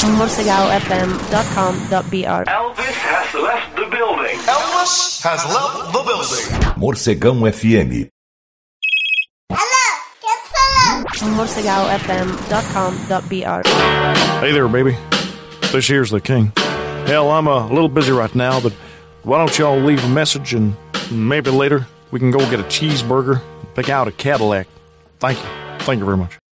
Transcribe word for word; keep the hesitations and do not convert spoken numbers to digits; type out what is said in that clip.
morsegal f m dot com dot b r. Elvis has left the building. Elvis has left the building. Morcegão F M. morsegal f m dot com dot b r. Hey there, baby. This here's the king. Hell, I'm a little busy right now, but why don't y'all leave a message and maybe later we can go get a cheeseburger and pick out a Cadillac. Thank you. Thank you very much.